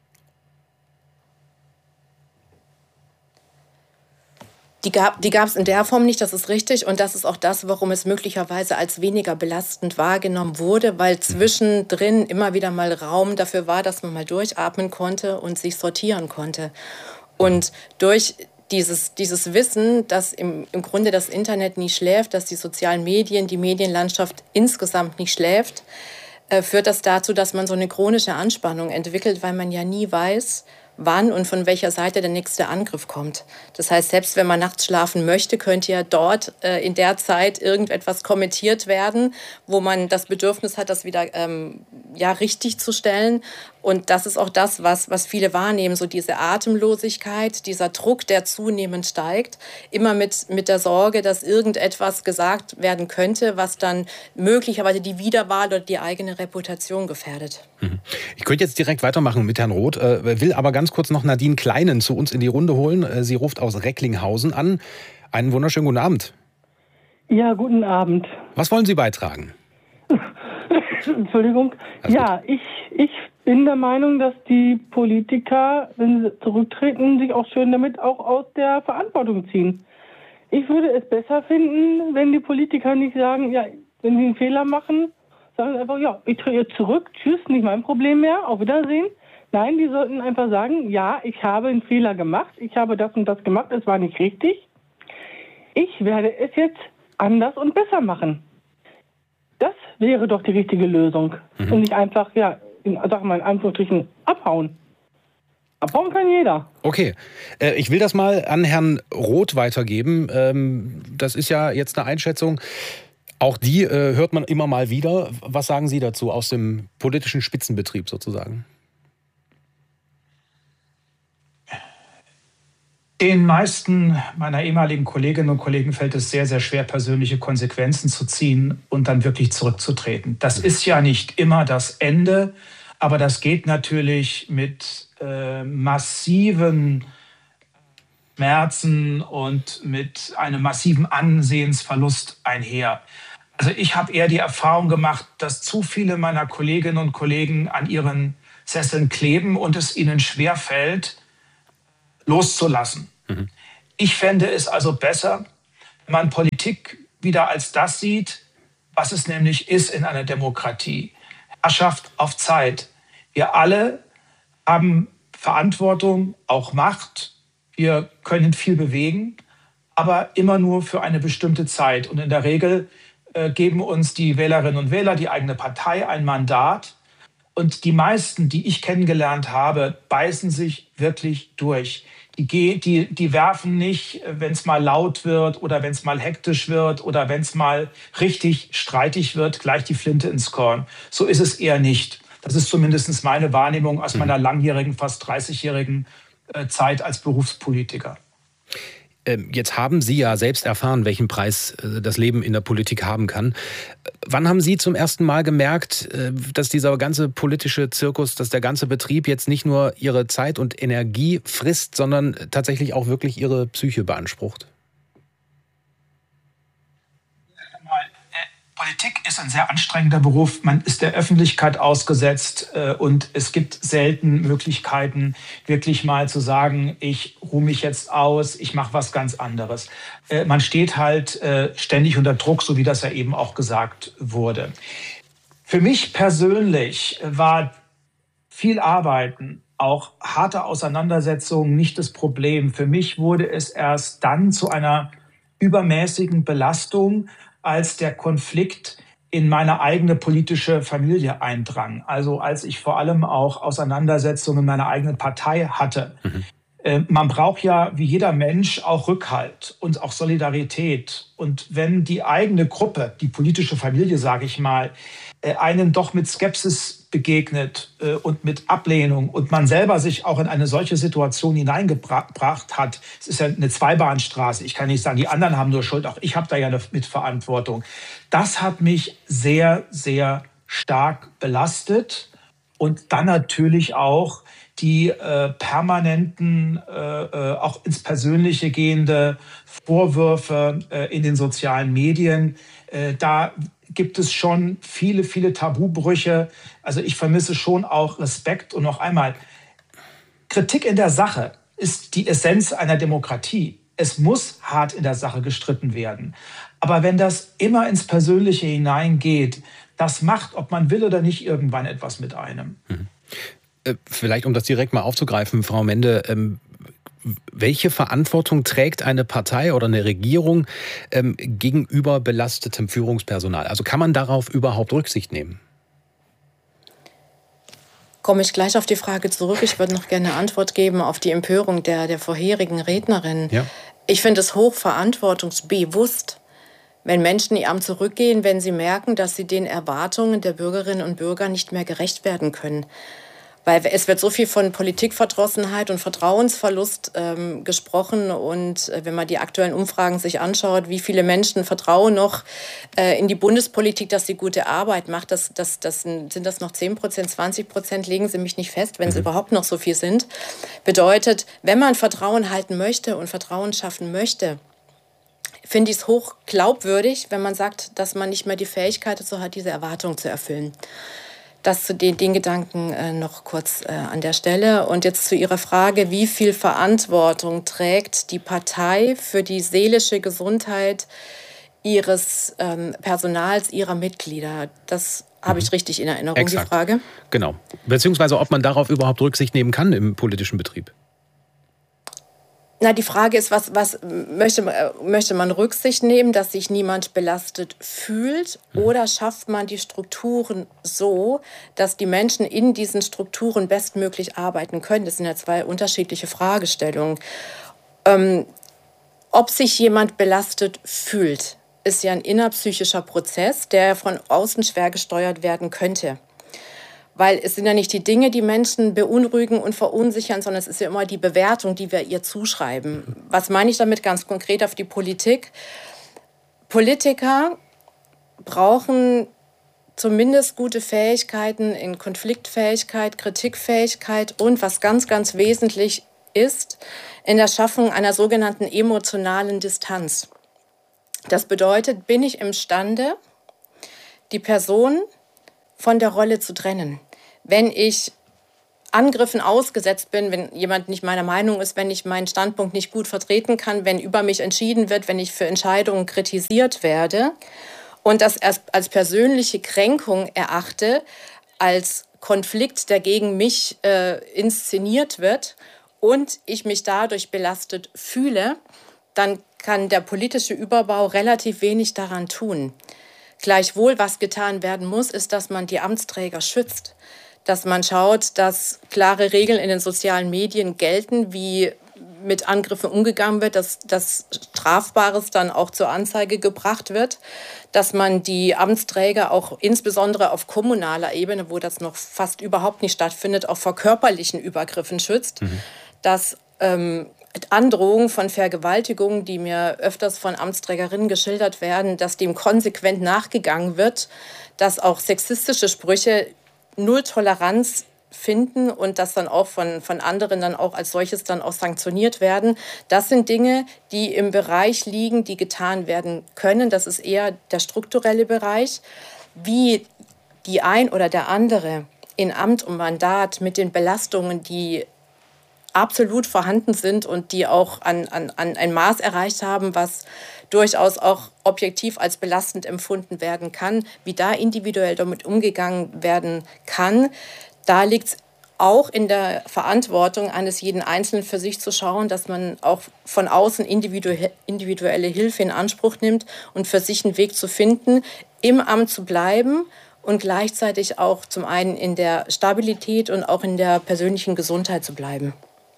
Die gab es in der Form nicht, das ist richtig. Und das ist auch das, warum es möglicherweise als weniger belastend wahrgenommen wurde, weil zwischendrin immer wieder mal Raum dafür war, dass man mal durchatmen konnte und sich sortieren konnte. Und durch dieses Wissen, dass im Grunde das Internet nie schläft, dass die sozialen Medien, die Medienlandschaft insgesamt nicht schläft, führt das dazu, dass man so eine chronische Anspannung entwickelt, weil man ja nie weiß, wann und von welcher Seite der nächste Angriff kommt. Das heißt, selbst wenn man nachts schlafen möchte, könnte ja dort in der Zeit irgendetwas kommentiert werden, wo man das Bedürfnis hat, das wieder richtig zu stellen. Und das ist auch das, was viele wahrnehmen, so diese Atemlosigkeit, dieser Druck, der zunehmend steigt, immer mit der Sorge, dass irgendetwas gesagt werden könnte, was dann möglicherweise die Wiederwahl oder die eigene Reputation gefährdet. Ich könnte jetzt direkt weitermachen mit Herrn Roth, will aber ganz kurz noch Nadine Kleinen zu uns in die Runde holen. Sie ruft aus Recklinghausen an. Einen wunderschönen guten Abend. Ja, guten Abend. Was wollen Sie beitragen? Entschuldigung. Ja, ich bin der Meinung, dass die Politiker, wenn sie zurücktreten, sich auch schön damit auch aus der Verantwortung ziehen. Ich würde es besser finden, wenn die Politiker nicht sagen, ja, wenn sie einen Fehler machen, sagen sie einfach, ja, ich trete jetzt zurück, tschüss, nicht mein Problem mehr, auf Wiedersehen. Nein, die sollten einfach sagen, ja, ich habe einen Fehler gemacht, ich habe das und das gemacht, es war nicht richtig. Ich werde es jetzt anders und besser machen. Das wäre doch die richtige Lösung. Und nicht einfach, in Anführungsstrichen, abhauen. Abhauen kann jeder. Okay, ich will das mal an Herrn Roth weitergeben. Das ist ja jetzt eine Einschätzung. Auch die hört man immer mal wieder. Was sagen Sie dazu aus dem politischen Spitzenbetrieb sozusagen? Den meisten meiner ehemaligen Kolleginnen und Kollegen fällt es sehr, sehr schwer, persönliche Konsequenzen zu ziehen und dann wirklich zurückzutreten. Das ist ja nicht immer das Ende, aber das geht natürlich mit massiven Schmerzen und mit einem massiven Ansehensverlust einher. Also ich habe eher die Erfahrung gemacht, dass zu viele meiner Kolleginnen und Kollegen an ihren Sesseln kleben und es ihnen schwerfällt, loszulassen. Ich fände es also besser, wenn man Politik wieder als das sieht, was es nämlich ist in einer Demokratie. Herrschaft auf Zeit. Wir alle haben Verantwortung, auch Macht. Wir können viel bewegen, aber immer nur für eine bestimmte Zeit. Und in der Regel geben uns die Wählerinnen und Wähler, die eigene Partei, ein Mandat. Und die meisten, die ich kennengelernt habe, beißen sich wirklich durch. Die werfen nicht, wenn es mal laut wird oder wenn es mal hektisch wird oder wenn es mal richtig streitig wird, gleich die Flinte ins Korn. So ist es eher nicht. Das ist zumindest meine Wahrnehmung aus meiner langjährigen, fast 30-jährigen Zeit als Berufspolitiker. Jetzt haben Sie ja selbst erfahren, welchen Preis das Leben in der Politik haben kann. Wann haben Sie zum ersten Mal gemerkt, dass dieser ganze politische Zirkus, dass der ganze Betrieb jetzt nicht nur Ihre Zeit und Energie frisst, sondern tatsächlich auch wirklich Ihre Psyche beansprucht? Politik ist ein sehr anstrengender Beruf. Man ist der Öffentlichkeit ausgesetzt und es gibt selten Möglichkeiten, wirklich mal zu sagen, ich ruhe mich jetzt aus, ich mache was ganz anderes. Man steht halt ständig unter Druck, so wie das ja eben auch gesagt wurde. Für mich persönlich war viel Arbeiten, auch harte Auseinandersetzungen nicht das Problem. Für mich wurde es erst dann zu einer übermäßigen Belastung, als der Konflikt in meine eigene politische Familie eindrang. Also als ich vor allem auch Auseinandersetzungen in meiner eigenen Partei hatte. Man braucht ja wie jeder Mensch auch Rückhalt und auch Solidarität. Und wenn die eigene Gruppe, die politische Familie, sage ich mal, einen doch mit Skepsis begegnet und mit Ablehnung und man selber sich auch in eine solche Situation hineingebracht hat. Es ist ja eine Zweibahnstraße. Ich kann nicht sagen, die anderen haben nur Schuld, auch ich habe da ja eine Mitverantwortung. Das hat mich sehr, sehr stark belastet und dann natürlich auch die permanenten, auch ins Persönliche gehende Vorwürfe in den sozialen Medien. Da gibt es schon viele, viele Tabubrüche. Also ich vermisse schon auch Respekt. Und noch einmal, Kritik in der Sache ist die Essenz einer Demokratie. Es muss hart in der Sache gestritten werden. Aber wenn das immer ins Persönliche hineingeht, das macht, ob man will oder nicht, irgendwann etwas mit einem. Vielleicht, um das direkt mal aufzugreifen, Frau Mende, welche Verantwortung trägt eine Partei oder eine Regierung gegenüber belastetem Führungspersonal? Also kann man darauf überhaupt Rücksicht nehmen? Komme ich gleich auf die Frage zurück. Ich würde noch gerne eine Antwort geben auf die Empörung der vorherigen Rednerin. Ja. Ich finde es hochverantwortungsbewusst, wenn Menschen ihr Amt zurückgehen, wenn sie merken, dass sie den Erwartungen der Bürgerinnen und Bürger nicht mehr gerecht werden können. Weil es wird so viel von Politikverdrossenheit und Vertrauensverlust gesprochen. Und wenn man die aktuellen Umfragen sich anschaut, wie viele Menschen vertrauen noch in die Bundespolitik, dass sie gute Arbeit macht, sind das noch 10%, 20%, legen Sie mich nicht fest, wenn es überhaupt noch so viel sind. Bedeutet, wenn man Vertrauen halten möchte und Vertrauen schaffen möchte, finde ich es hoch glaubwürdig, wenn man sagt, dass man nicht mehr die Fähigkeit dazu hat, diese Erwartung zu erfüllen. Das zu den Gedanken noch kurz an der Stelle. Und jetzt zu Ihrer Frage, wie viel Verantwortung trägt die Partei für die seelische Gesundheit ihres Personals, ihrer Mitglieder? Das habe ich richtig in Erinnerung, Exakt. Die Frage. Genau. Beziehungsweise, ob man darauf überhaupt Rücksicht nehmen kann im politischen Betrieb. Na, die Frage ist, was möchte man Rücksicht nehmen, dass sich niemand belastet fühlt? Oder schafft man die Strukturen so, dass die Menschen in diesen Strukturen bestmöglich arbeiten können? Das sind ja zwei unterschiedliche Fragestellungen. Ob sich jemand belastet fühlt, ist ja ein innerpsychischer Prozess, der von außen schwer gesteuert werden könnte. Weil es sind ja nicht die Dinge, die Menschen beunruhigen und verunsichern, sondern es ist ja immer die Bewertung, die wir ihr zuschreiben. Was meine ich damit ganz konkret auf die Politik? Politiker brauchen zumindest gute Fähigkeiten in Konfliktfähigkeit, Kritikfähigkeit und, was ganz, ganz wesentlich ist, in der Schaffung einer sogenannten emotionalen Distanz. Das bedeutet, bin ich imstande, die Person von der Rolle zu trennen? Wenn ich Angriffen ausgesetzt bin, wenn jemand nicht meiner Meinung ist, wenn ich meinen Standpunkt nicht gut vertreten kann, wenn über mich entschieden wird, wenn ich für Entscheidungen kritisiert werde und das erst als persönliche Kränkung erachte, als Konflikt, der gegen mich inszeniert wird und ich mich dadurch belastet fühle, dann kann der politische Überbau relativ wenig daran tun. Gleichwohl, was getan werden muss, ist, dass man die Amtsträger schützt. Dass man schaut, dass klare Regeln in den sozialen Medien gelten, wie mit Angriffen umgegangen wird, dass Strafbares dann auch zur Anzeige gebracht wird, dass man die Amtsträger auch insbesondere auf kommunaler Ebene, wo das noch fast überhaupt nicht stattfindet, auch vor körperlichen Übergriffen schützt, dass Androhungen von Vergewaltigungen, die mir öfters von Amtsträgerinnen geschildert werden, dass dem konsequent nachgegangen wird, dass auch sexistische Sprüche Null Toleranz finden und das dann auch von anderen dann auch als solches dann auch sanktioniert werden. Das sind Dinge, die im Bereich liegen, die getan werden können. Das ist eher der strukturelle Bereich. Wie die ein oder der andere in Amt und Mandat mit den Belastungen, die absolut vorhanden sind und die auch an ein Maß erreicht haben, was durchaus auch objektiv als belastend empfunden werden kann, wie da individuell damit umgegangen werden kann. Da liegt es auch in der Verantwortung eines jeden Einzelnen für sich zu schauen, dass man auch von außen individuelle Hilfe in Anspruch nimmt und für sich einen Weg zu finden, im Amt zu bleiben und gleichzeitig auch zum einen in der Stabilität und auch in der persönlichen Gesundheit zu bleiben.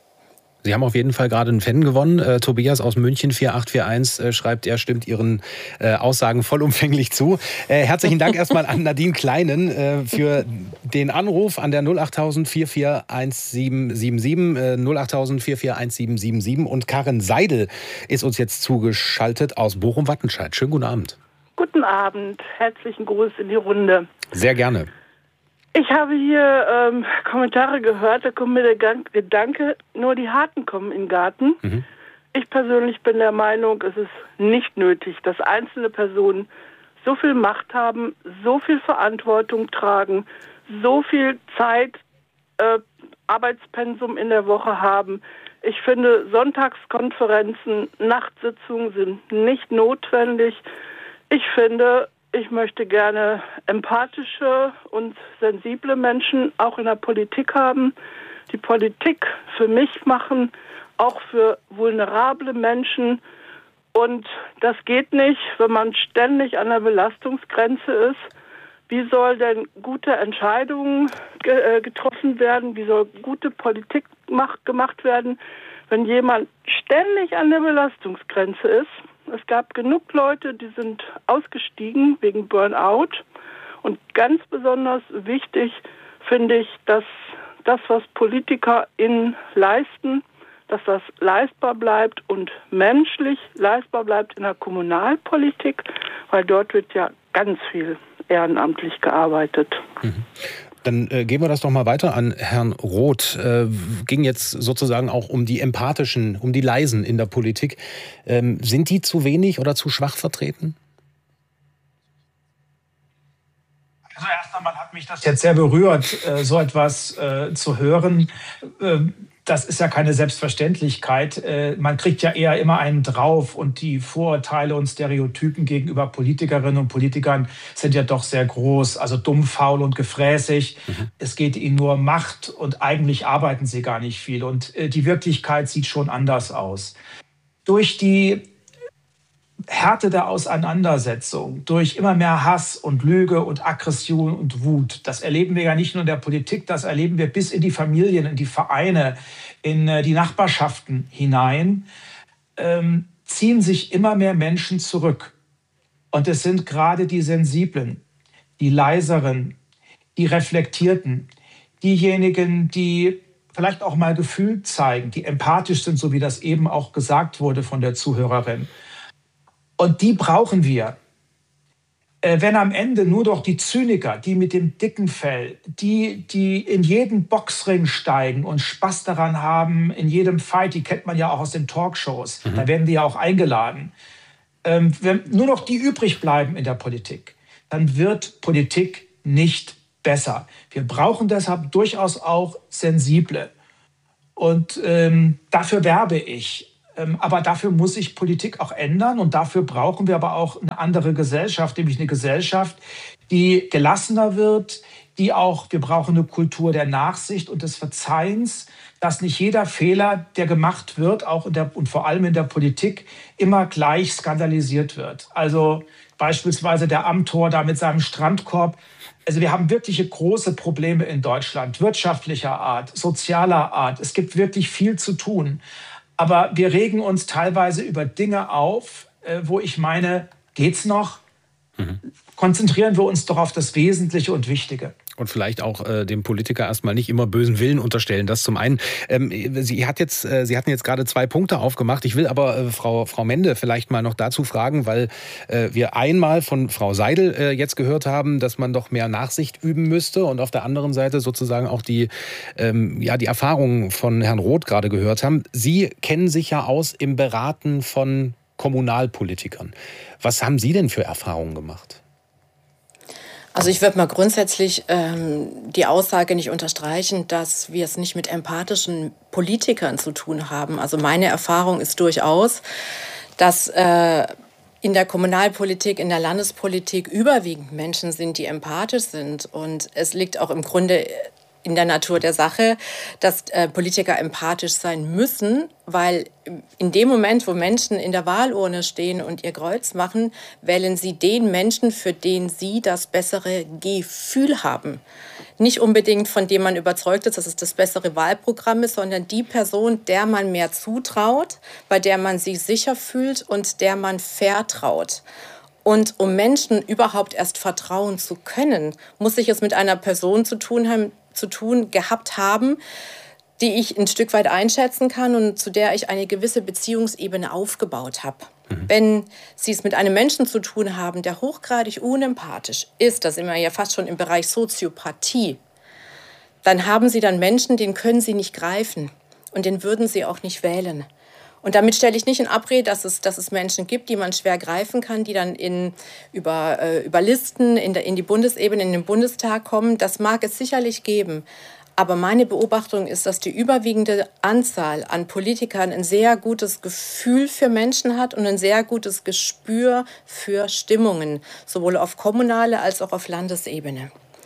Sie haben auf jeden Fall gerade einen Fan gewonnen. Tobias aus München 4841 schreibt, er stimmt Ihren Aussagen vollumfänglich zu. Herzlichen Dank erstmal an Nadine Kleinen für den Anruf an der 08000 441777 08000 441777 und Karin Seidel ist uns jetzt zugeschaltet aus Bochum-Wattenscheid. Schönen guten Abend. Guten Abend. Herzlichen Gruß in die Runde. Sehr gerne. Ich habe hier Kommentare gehört, da kommt mir der Gedanke, nur die Harten kommen in den Garten. Ich persönlich bin der Meinung, es ist nicht nötig, dass einzelne Personen so viel Macht haben, so viel Verantwortung tragen, so viel Zeit, Arbeitspensum in der Woche haben. Ich finde, Sonntagskonferenzen, Nachtsitzungen sind nicht notwendig. Ich finde, ich möchte gerne empathische und sensible Menschen auch in der Politik haben, die Politik für mich machen, auch für vulnerable Menschen. Und das geht nicht, wenn man ständig an der Belastungsgrenze ist. Wie soll denn gute Entscheidungen getroffen werden? Wie soll gute Politik gemacht werden, wenn jemand ständig an der Belastungsgrenze ist? Es gab genug Leute, die sind ausgestiegen wegen Burnout. Und ganz besonders wichtig finde ich, dass das, was PolitikerInnen leisten, dass das leistbar bleibt und menschlich leistbar bleibt in der Kommunalpolitik, weil dort wird ja ganz viel ehrenamtlich gearbeitet. Dann geben wir das doch mal weiter an Herrn Roth. Ging jetzt sozusagen auch um die Empathischen, um die Leisen in der Politik. Sind die zu wenig oder zu schwach vertreten? Also erst einmal hat mich das jetzt sehr berührt, so etwas zu hören. das ist ja keine Selbstverständlichkeit. Man kriegt ja eher immer einen drauf und die Vorurteile und Stereotypen gegenüber Politikerinnen und Politikern sind ja doch sehr groß. Also dumm, faul und gefräßig. Es geht ihnen nur um Macht und eigentlich arbeiten sie gar nicht viel. Und die Wirklichkeit sieht schon anders aus. Durch die Härte der Auseinandersetzung, durch immer mehr Hass und Lüge und Aggression und Wut. Das erleben wir ja nicht nur in der Politik, das erleben wir bis in die Familien, in die Vereine, in die Nachbarschaften hinein, ziehen sich immer mehr Menschen zurück. Und es sind gerade die Sensiblen, die Leiseren, die Reflektierten, diejenigen, die vielleicht auch mal Gefühl zeigen, die empathisch sind, so wie das eben auch gesagt wurde von der Zuhörerin. Und die brauchen wir. Wenn am Ende nur noch die Zyniker, die mit dem dicken Fell, die in jeden Boxring steigen und Spaß daran haben, in jedem Fight, die kennt man ja auch aus den Talkshows, da werden die ja auch eingeladen. Wenn nur noch die übrig bleiben in der Politik, dann wird Politik nicht besser. Wir brauchen deshalb durchaus auch Sensible. Und dafür werbe ich. Aber dafür muss sich Politik auch ändern und dafür brauchen wir aber auch eine andere Gesellschaft, nämlich eine Gesellschaft, die gelassener wird, wir brauchen eine Kultur der Nachsicht und des Verzeihens, dass nicht jeder Fehler, der gemacht wird, auch und vor allem in der Politik, immer gleich skandalisiert wird. Also beispielsweise der Amthor da mit seinem Strandkorb. Also wir haben wirkliche große Probleme in Deutschland, wirtschaftlicher Art, sozialer Art. Es gibt wirklich viel zu tun. Aber wir regen uns teilweise über Dinge auf, wo ich meine, geht's noch? Konzentrieren wir uns doch auf das Wesentliche und Wichtige. Und vielleicht auch dem Politiker erstmal nicht immer bösen Willen unterstellen. Das zum einen. Sie hatten jetzt gerade 2 Punkte aufgemacht. Ich will aber Frau Mende vielleicht mal noch dazu fragen, weil wir einmal von Frau Seidel jetzt gehört haben, dass man doch mehr Nachsicht üben müsste und auf der anderen Seite sozusagen auch die Erfahrungen von Herrn Roth gerade gehört haben. Sie kennen sich ja aus im Beraten von Kommunalpolitikern. Was haben Sie denn für Erfahrungen gemacht? Also ich würde mal grundsätzlich die Aussage nicht unterstreichen, dass wir es nicht mit empathischen Politikern zu tun haben. Also meine Erfahrung ist durchaus, dass in der Kommunalpolitik, in der Landespolitik überwiegend Menschen sind, die empathisch sind. Und es liegt auch im Grunde in der Natur der Sache, dass Politiker empathisch sein müssen, weil in dem Moment, wo Menschen in der Wahlurne stehen und ihr Kreuz machen, wählen sie den Menschen, für den sie das bessere Gefühl haben. Nicht unbedingt, von dem man überzeugt ist, dass es das bessere Wahlprogramm ist, sondern die Person, der man mehr zutraut, bei der man sich sicher fühlt und der man vertraut. Und um Menschen überhaupt erst vertrauen zu können, muss ich es mit einer Person zu tun gehabt haben, die ich ein Stück weit einschätzen kann und zu der ich eine gewisse Beziehungsebene aufgebaut habe. Wenn Sie es mit einem Menschen zu tun haben, der hochgradig unempathisch ist, da sind wir ja fast schon im Bereich Soziopathie, dann haben Sie dann Menschen, den können Sie nicht greifen und den würden Sie auch nicht wählen. Und damit stelle ich nicht in Abrede, dass es Menschen gibt, die man schwer greifen kann, die dann über Listen in die Bundesebene, in den Bundestag kommen. Das mag es sicherlich geben. Aber meine Beobachtung ist, dass die überwiegende Anzahl an Politikern ein sehr gutes Gefühl für Menschen hat und ein sehr gutes Gespür für Stimmungen, sowohl auf kommunaler als auch auf Landesebene.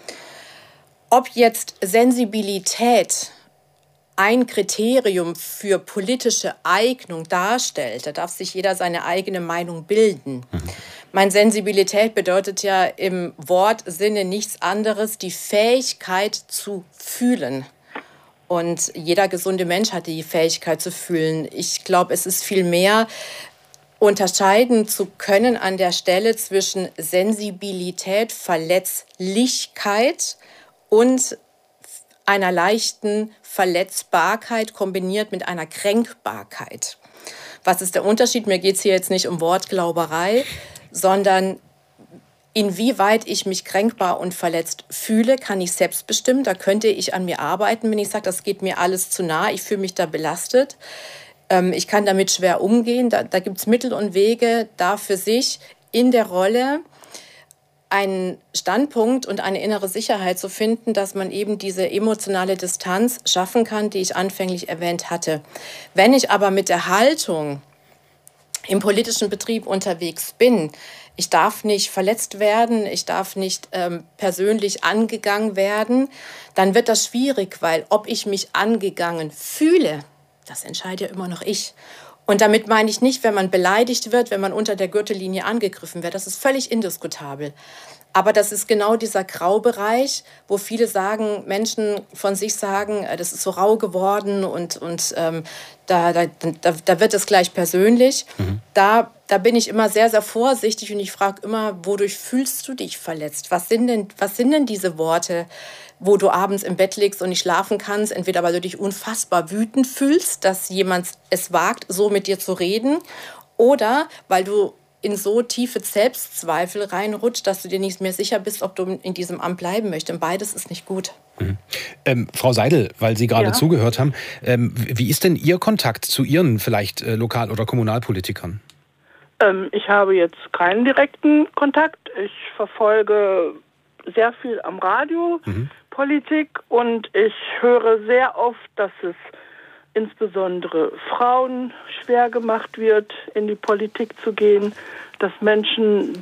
Ob jetzt Sensibilität ein Kriterium für politische Eignung darstellt, da darf sich jeder seine eigene Meinung bilden. Meine Sensibilität bedeutet ja im Wortsinne nichts anderes, die Fähigkeit zu fühlen. Und jeder gesunde Mensch hat die Fähigkeit zu fühlen. Ich glaube, es ist viel mehr unterscheiden zu können an der Stelle zwischen Sensibilität, Verletzlichkeit und einer leichten Verletzbarkeit kombiniert mit einer Kränkbarkeit. Was ist der Unterschied? Mir geht es hier jetzt nicht um Wortglauberei, sondern inwieweit ich mich kränkbar und verletzt fühle, kann ich selbst bestimmen. Da könnte ich an mir arbeiten, wenn ich sage, das geht mir alles zu nah, ich fühle mich da belastet. Ich kann damit schwer umgehen. Da gibt es Mittel und Wege, da für sich in der Rolle einen Standpunkt und eine innere Sicherheit zu finden, dass man eben diese emotionale Distanz schaffen kann, die ich anfänglich erwähnt hatte. Wenn ich aber mit der Haltung im politischen Betrieb unterwegs bin, ich darf nicht verletzt werden, ich darf nicht persönlich angegangen werden, dann wird das schwierig, weil ob ich mich angegangen fühle, das entscheide ja immer noch ich. Und damit meine ich nicht, wenn man beleidigt wird, wenn man unter der Gürtellinie angegriffen wird. Das ist völlig indiskutabel. Aber das ist genau dieser Graubereich, wo viele sagen, Menschen von sich sagen, das ist so rau geworden und da wird es gleich persönlich. Da bin ich immer sehr, sehr vorsichtig und ich frage immer, wodurch fühlst du dich verletzt? Was sind denn diese Worte, wo du abends im Bett liegst und nicht schlafen kannst, entweder weil du dich unfassbar wütend fühlst, dass jemand es wagt, so mit dir zu reden, oder weil du in so tiefe Selbstzweifel reinrutscht, dass du dir nicht mehr sicher bist, ob du in diesem Amt bleiben möchtest. Und beides ist nicht gut. Frau Seidel, weil Sie gerade zugehört haben, wie ist denn Ihr Kontakt zu Ihren vielleicht Lokal- oder Kommunalpolitikern? Ich habe jetzt keinen direkten Kontakt. Ich verfolge sehr viel am Radio Politik und ich höre sehr oft, dass es insbesondere Frauen schwer gemacht wird, in die Politik zu gehen, dass Menschen,